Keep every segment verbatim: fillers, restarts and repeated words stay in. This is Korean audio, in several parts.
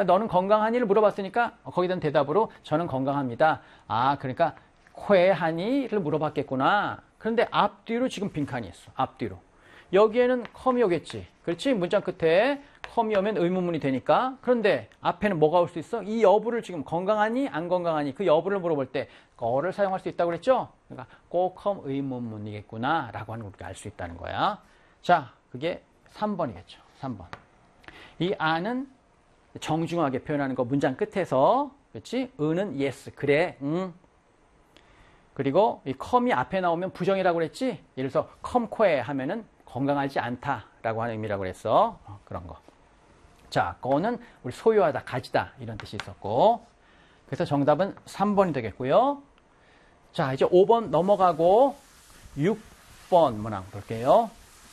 그러니까 너는 건강하니를 물어봤으니까 거기다 대답으로 저는 건강합니다. 아, 그러니까 쾌하니를 물어봤겠구나. 그런데 앞뒤로 지금 빈칸이 있어. 앞뒤로. 여기에는 컴이 오겠지. 그렇지? 문장 끝에 컴이 오면 의문문이 되니까. 그런데 앞에는 뭐가 올 수 있어? 이 여부를 지금 건강하니 안 건강하니 그 여부를 물어볼 때 거를 사용할 수 있다고 그랬죠? 그러니까 꼭컴 의문문이겠구나 라고 하는 걸 우리가 알 수 있다는 거야. 자, 그게 삼 번이겠죠. 삼 번. 이 아는 정중하게 표현하는 거 문장 끝에서, 그렇지? 은은 yes, 그래, 응. 그리고 이 컴이 앞에 나오면 부정이라고 그랬지? 예를 들어서 컴코에 하면은 건강하지 않다라고 하는 의미라고 그랬어. 어, 그런 거. 자, 거는 우리 소유하다, 가지다 이런 뜻이 있었고. 그래서 정답은 삼 번이 되겠고요. 자, 이제 오 번 넘어가고 육 번 문항 볼게요.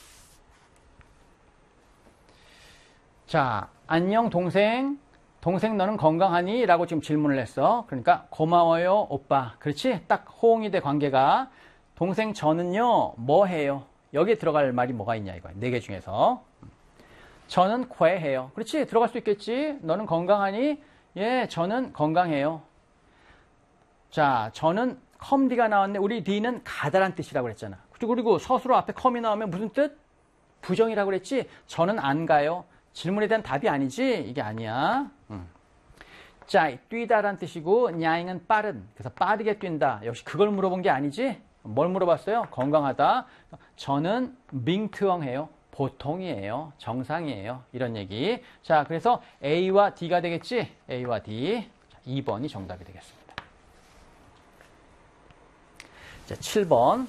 자, 안녕 동생. 동생 너는 건강하니? 라고 지금 질문을 했어. 그러니까 고마워요 오빠. 그렇지? 딱 호응이 돼 관계가. 동생 저는요 뭐 해요? 여기에 들어갈 말이 뭐가 있냐 이거야. 네 개 중에서. 저는 쾌해요. 그렇지? 들어갈 수 있겠지? 너는 건강하니? 예, 저는 건강해요. 자, 저는 컴 D가 나왔는데 우리 D는 가다란 뜻이라고 그랬잖아. 그리고 서술어 앞에 컴이 나오면 무슨 뜻? 부정이라고 그랬지? 저는 안 가요. 질문에 대한 답이 아니지? 이게 아니야. 음. 자, 뛰다란 뜻이고 냐잉은 빠른. 그래서 빠르게 뛴다. 역시 그걸 물어본 게 아니지? 뭘 물어봤어요? 건강하다. 저는 밍트엉해요. 보통이에요. 정상이에요. 이런 얘기. 자, 그래서 A와 D가 되겠지? A와 D. 자, 이 번이 정답이 되겠습니다. 자, 칠 번.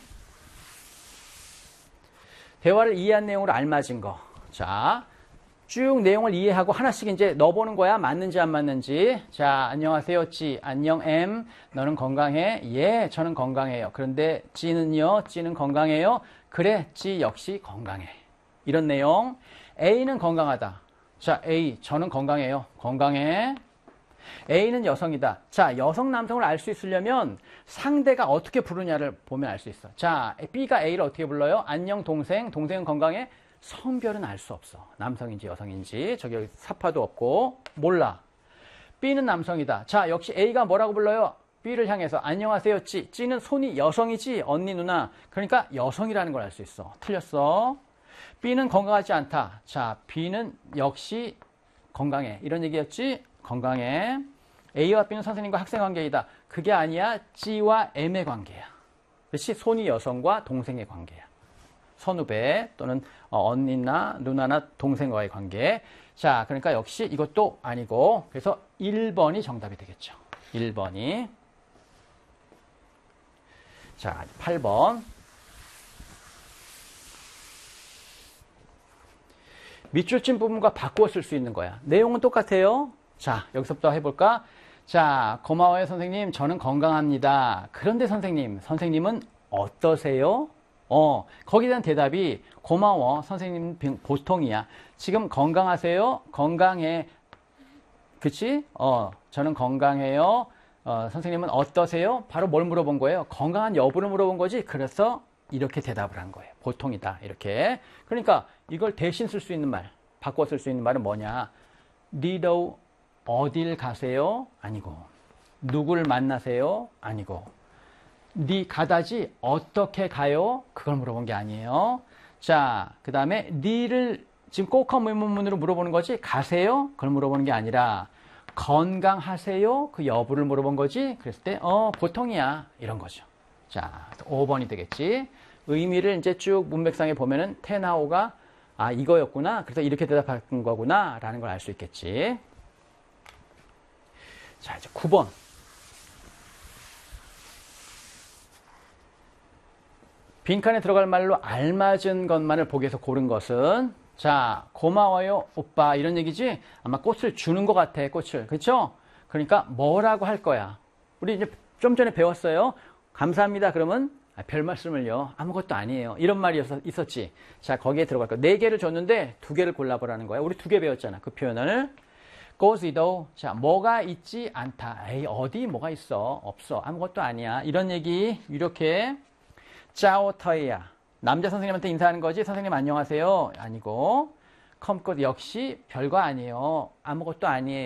대화를 이해한 내용으로 알맞은 거. 자, 쭉 내용을 이해하고 하나씩 이제 넣어보는 거야. 맞는지 안 맞는지. 자, 안녕하세요, 찌. 안녕, 엠. 너는 건강해? 예, 저는 건강해요. 그런데 찌는요? 찌는 건강해요? 그래, 찌 역시 건강해. 이런 내용. A는 건강하다. 자, A. 저는 건강해요. 건강해. A는 여성이다. 자, 여성, 남성을 알 수 있으려면 상대가 어떻게 부르냐를 보면 알 수 있어. 자, B가 A를 어떻게 불러요? 안녕, 동생. 동생은 건강해? 성별은 알 수 없어. 남성인지 여성인지. 저기 사파도 없고 몰라. B는 남성이다. 자, 역시 A가 뭐라고 불러요? B를 향해서 안녕하세요, 찌. 찌는 손이 여성이지, 언니, 누나. 그러니까 여성이라는 걸 알 수 있어. 틀렸어. B는 건강하지 않다. 자, B는 역시 건강해. 이런 얘기였지? 건강해. A와 B는 선생님과 학생 관계이다. 그게 아니야. 찌와 M의 관계야. 그렇지? 손이 여성과 동생의 관계야. 선후배 또는 언니나 누나나 동생과의 관계. 자, 그러니까 역시 이것도 아니고 그래서 일 번이 정답이 되겠죠. 일 번이. 자, 팔 번. 밑줄 친 부분과 바꾸어 쓸 수 있는 거야. 내용은 똑같아요. 자, 여기서부터 해볼까? 자, 고마워요 선생님. 저는 건강합니다. 그런데 선생님, 선생님은 어떠세요? 어, 거기에 대한 대답이 고마워. 선생님 보통이야. 지금 건강하세요? 건강해. 그치? 어, 저는 건강해요. 어, 선생님은 어떠세요? 바로 뭘 물어본 거예요? 건강한 여부를 물어본 거지. 그래서 이렇게 대답을 한 거예요. 보통이다. 이렇게. 그러니까 이걸 대신 쓸 수 있는 말, 바꿔 쓸 수 있는 말은 뭐냐? 니도 어딜 가세요? 아니고. 누굴 만나세요? 아니고. 니 가다지 어떻게 가요? 그걸 물어본 게 아니에요. 자, 그 다음에 니를 지금 꼭한 의문문으로 물어보는 거지. 가세요? 그걸 물어보는 게 아니라 건강하세요? 그 여부를 물어본 거지. 그랬을 때 어 보통이야. 이런 거죠. 자, 오 번이 되겠지. 의미를 이제 쭉 문맥상에 보면은 테나오가 아 이거였구나. 그래서 이렇게 대답한 거구나 라는 걸 알 수 있겠지. 자, 이제 구 번. 빈칸에 들어갈 말로 알맞은 것만을 보기 위해서 고른 것은 자, 고마워요 오빠 이런 얘기지. 아마 꽃을 주는 것 같아. 꽃을. 그렇죠? 그러니까 뭐라고 할 거야. 우리 이제 좀 전에 배웠어요. 감사합니다. 그러면 아, 별 말씀을요. 아무것도 아니에요. 이런 말이 있었지. 자, 거기에 들어갈 거. 네 개를 줬는데 두 개를 골라보라는 거야. 우리 두 개 배웠잖아. 그 표현을. 고지도. 자, 뭐가 있지 않다. 에이, 어디 뭐가 있어? 없어. 아무것도 아니야. 이런 얘기. 이렇게. 짜오터이야. 남자 선생님한테 인사하는 거지. 선생님 안녕하세요. 아니고. 컴꽃 역시 별거 아니에요. 아무것도 아니에요.